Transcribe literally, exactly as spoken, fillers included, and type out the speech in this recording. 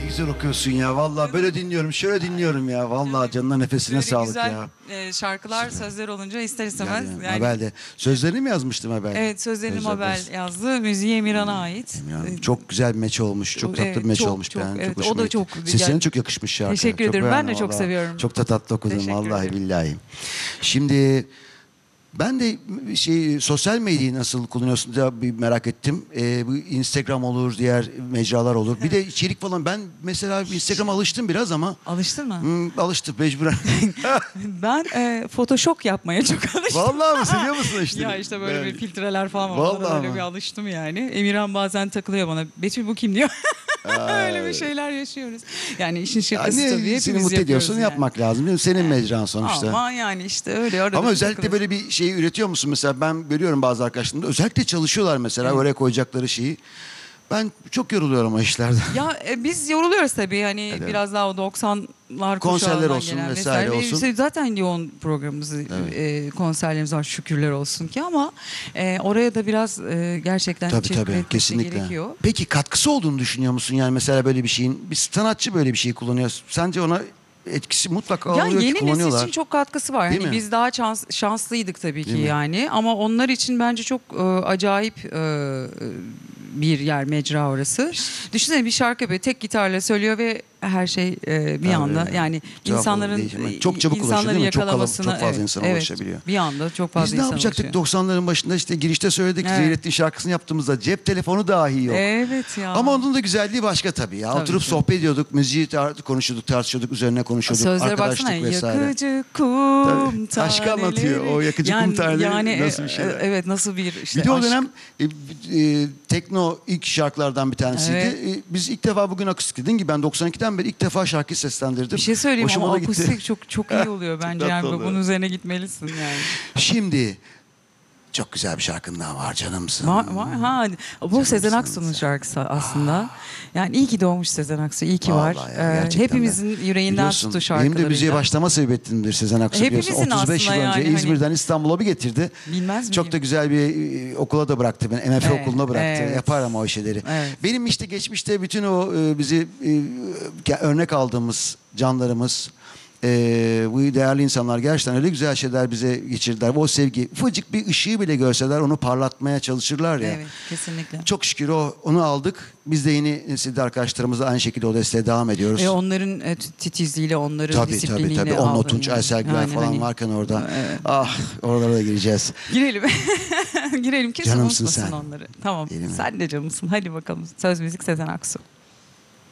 Ne güzel okuyorsun ya. Vallahi böyle dinliyorum, şöyle dinliyorum ya. Vallahi canına nefesine Böyle sağlık güzel ya. e, şarkılar, sözler olunca ister istemez. Yani, Yani, Mabel'de. Sözlerini mi yazmıştım Mabel? evet, sözlerini Sözler Mabel biraz- yazdı. Müziği Emirhan'a ait. Yani E, çok güzel bir meç olmuş. Çok tatlı Evet, bir meç çok, olmuş. çok, Ben evet, çok o hoşuma da gitti. çok Seslerine yani- çok yakışmış şarkı. Teşekkür Çok ederim. Ben beğendim de çok vallahi. seviyorum. Çok da tatlı okudun Teşekkür vallahi ederim. billahi. Şimdi ben de şey sosyal medyayı nasıl kullanıyorsun diye bir merak ettim. Ee, bu Instagram olur, diğer mecralar olur. Bir de içerik falan. Ben mesela Instagram'a alıştım biraz ama Alıştın mı? hmm, alıştım mecburen. Ben e, Photoshop yapmaya çok alıştım. Vallahi mi seviyor musun işte? Ya işte böyle Ben- bir filtreler falan var. Vallahi Vallahi böyle mi? bir alıştım yani. Emirhan bazen takılıyor bana. Betül bu kim diyor. Öyle bir şeyler yaşıyoruz. Yani işin şakası Yani tabii. Hepimiz seni mutlu yapıyoruz ediyorsun, yani. yapmak lazım. Değil mi? Senin mecran sonuçta. Ama yani işte öyle. Arada Ama bir özellikle takılırız. böyle bir şeyi üretiyor musun? Mesela ben görüyorum bazı arkadaşlarımda özellikle çalışıyorlar mesela Evet. oraya koyacakları şeyi. Ben çok yoruluyorum o işlerden. Ya e, biz yoruluyoruz tabii hani biraz daha o doksanlar Konserler kuşağından olsun, gelen vesaire Ve olsun. işte zaten yoğun programımız, e, konserlerimiz var şükürler olsun ki ama e, oraya da biraz e, gerçekten Tabii içerik tabii üretmesi kesinlikle. gerekiyor. Peki katkısı olduğunu düşünüyor musun? Yani mesela böyle bir şeyin, bir sanatçı böyle bir şeyi kullanıyor. Sence ona etkisi mutlaka Ya oluyor ki yeni nesil kullanıyorlar. için çok katkısı var. Değil Hani mi? biz daha şans, şanslıydık tabii ki Değil mi? yani ama onlar için bence çok e, acayip e, bir yer, mecra orası. Düşünsene bir şarkı böyle tek gitarla söylüyor ve her şey e, bir Tabii. anda yani Çok insanların değişim. Çok çabuk ulaşıyor insanları değil mi? Çok kalabalık, yakalamasına çok fazla evet, insana evet, ulaşabiliyor. bir anda çok fazla Biz ne insan yapacaktık ulaşıyor. doksanların başında işte girişte söyledik. Evet. Zehrettin şarkısını yaptığımızda cep telefonu dahi yok. Evet ya. Ama onun da güzelliği başka tabii ya. Tabii Oturup ki. sohbet ediyorduk, müziği tar- konuşuyorduk, tartışıyorduk, üzerine konuşuyorduk, Sözlere arkadaşlık baksana vesaire. yakıcı kum Tabii, aşkı anlatıyor. taneleri. O yakıcı kum taneleri yani, nasıl bir şey? e, Evet nasıl bir işte Bir de o aşk. dönem e, e, tekno ilk şarkılardan bir tanesiydi. Evet. E, biz ilk defa bugün akustik dedin ki ben doksan ikiden beri ilk defa şarkı seslendirdim. Bir şey söyleyeyim Hoşuma ama da gitti. akustik çok çok iyi oluyor bence tatlı yani oluyor. bunun üzerine gitmelisin yani. Şimdi çok güzel bir şarkın daha var canımsın. Var, var ha bu Canımsın Sezen Aksu'nun sen. şarkısı aslında. Yani iyi ki doğmuş Sezen Aksu, iyi ki var. Vallahi ya, Ee, gerçekten de. hepimizin yüreğinden Biliyorsun, tuttu şarkılarıyla. benim de müziğe başlama sebebimdir Sezen Aksu biliyorsun. Hepimizin otuz beş yıl aslında önce yani hani- İzmir'den İstanbul'a bir getirdi. Bilmez Çok miyim? da güzel bir e, okula da bıraktı beni. M F Evet, okuluna bıraktı. evet. Yapar ama o şeyleri. Evet. Benim işte geçmişte bütün o e, bizi e, örnek aldığımız canlarımız, e, bu değerli insanlar gerçekten öyle güzel şeyler bize geçirdiler. O sevgi, ufacık bir ışığı bile görseler onu parlatmaya çalışırlar ya. Evet kesinlikle. Çok şükür o onu aldık. Biz de yeni nesilde arkadaşlarımızla aynı şekilde o desteğe devam ediyoruz. Ve onların e, titizliğiyle, onların Tabii disipliniyle tabii tabii. Onunla aldın Tunç yani. Aysel Güler Yani falan hani- varken orada. Evet. Ah oralara da gireceğiz. Girelim. Girelim kimse Canımsın unutmasın sen. onları. Tamam. Değil mi? Sen de canımsın. Hadi bakalım. Söz müzik Sezen Aksu.